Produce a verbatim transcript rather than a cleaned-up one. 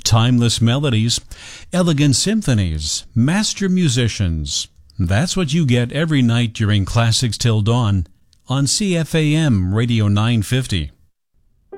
Timeless melodies, elegant symphonies, master musicians. That's what you get every night during Classics Till Dawn on C F A M Radio nine fifty.